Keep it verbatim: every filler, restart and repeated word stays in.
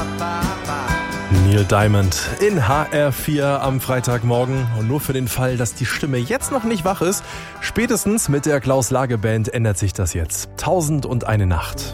Neil Diamond in H R vier am Freitagmorgen. Und nur für den Fall, dass die Stimme jetzt noch nicht wach ist, spätestens mit der Klaus-Lage-Band ändert sich das jetzt. Tausend und eine Nacht.